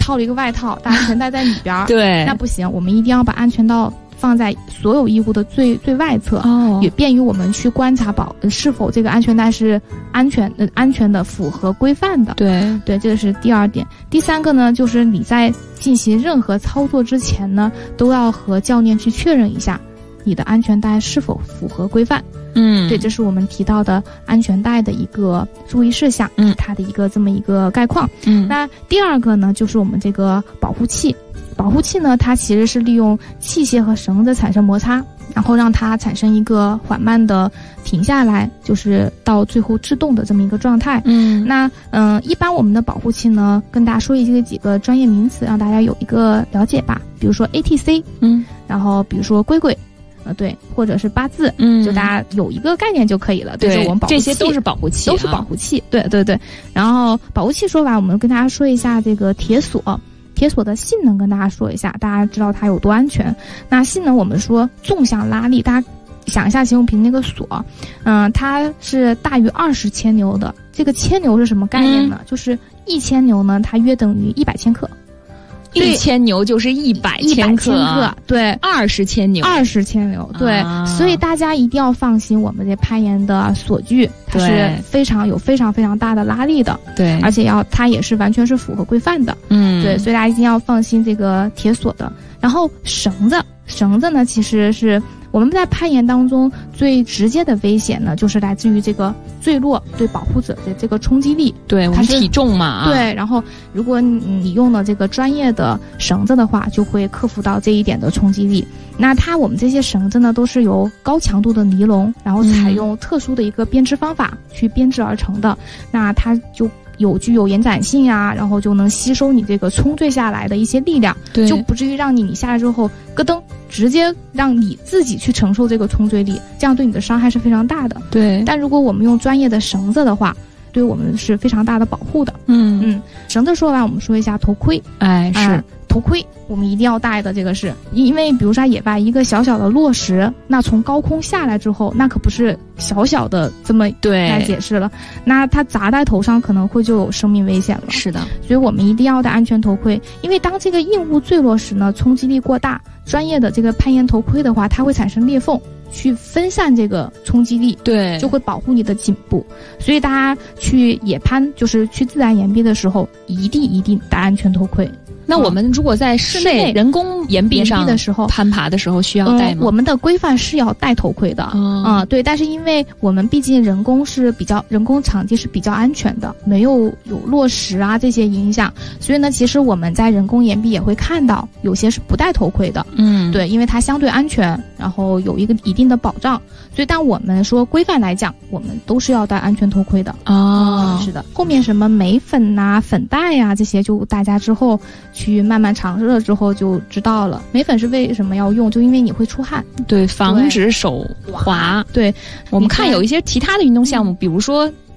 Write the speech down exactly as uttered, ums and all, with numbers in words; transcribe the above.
套了一个外套，大家全戴在里边对， 那不行，我们一定要把安全带放在所有衣物的最最外侧， 哦， 也便于我们去观察保是否这个安全带是安全呃安全的、符合规范的。 对对，这个是第二点。第三个呢，就是你在进行任何操作之前呢，都要和教练去确认一下你的安全带是否符合规范。 嗯， 对，这是我们提到的安全带的一个注意事项， 嗯， 它的一个这么一个概况。 嗯， 那第二个呢，就是我们这个保护器。保护器呢，它其实是利用器械和绳子产生摩擦，然后让它产生一个缓慢的停下来，就是到最后制动的这么一个状态。 嗯， 那嗯、呃，一般我们的保护器呢，跟大家说一些几个专业名词，让大家有一个了解吧。比如说 A T C， 嗯， 然后比如说龟龟。呃，对，或者是八字， 嗯， 就大家有一个概念就可以了。 对， 就是我们保护器， 这些都是保护器、啊， 都是保护器。对对对。然后保护器说完，我们跟大家说一下这个铁锁，铁锁的性能跟大家说一下，大家知道它有多安全。那性能我们说纵向拉力，大家想一下秦永平那个锁，嗯、呃，它是大于二十千牛的。这个千牛是什么概念呢？嗯、就是一千牛呢，它约等于一百千克。 一千牛就是一百千克， 克对， 二十千牛， 二十千牛，对、 啊， 所以大家一定要放心，我们这攀岩的锁具它是非常有非常非常大的拉力的， 对， 而且要它也是完全是符合规范的， 嗯， 对，所以大家一定要放心这个铁锁的。然后绳子，绳子呢其实是我们在攀岩当中最直接的危险呢，就是来自于这个坠落对保护者的这个冲击力。 对，我们体重嘛、啊。 对，然后如果你用了这个专业的绳子的话，就会克服到这一点的冲击力。那它我们这些绳子呢，都是由高强度的尼龙，然后采用特殊的一个编织方法去编织而成的。嗯、那它就有具有延展性啊，然后就能吸收你这个冲坠下来的一些力量， 对， 就不至于让你你下来之后咯噔，直接让你自己去承受这个冲坠力，这样对你的伤害是非常大的。 对， 但如果我们用专业的绳子的话，对我们是非常大的保护的。 嗯嗯，绳子说完，我们说一下头盔。 哎，是、 呃、头盔，我们一定要戴的。这个是因为，比如说野外一个小小的落石，那从高空下来之后，那可不是小小的这么来解释了。那它砸在头上，可能会就有生命危险了。 是的， 所以我们一定要戴安全头盔，因为当这个硬物坠落时呢，冲击力过大，专业的这个攀岩头盔的话，它会产生裂缝。去分散这个冲击力， 对， 就会保护你的颈部。所以大家去野攀，就是去自然岩壁的时候，一定一定戴安全头盔。 那我们如果在室内人工岩壁上的时候攀爬的时候需要戴吗？ 嗯、我们的规范是要戴头盔的， 嗯啊、嗯，对。但是因为我们毕竟人工是比较人工场地是比较安全的，没有有落石啊这些影响，所以呢，其实我们在人工岩壁也会看到有些是不戴头盔的， 嗯， 对，因为它相对安全，然后有一个一定的保障。所以，但我们说规范来讲，我们都是要戴安全头盔的。 哦、 嗯，是的。后面什么镁粉呐、啊、粉带呀、啊、这些，就大家之后去慢慢尝试了之后就知道了。镁粉是为什么要用？就因为你会出汗， 对，防止手滑。 对， 我们看有一些其他的运动项目，比如说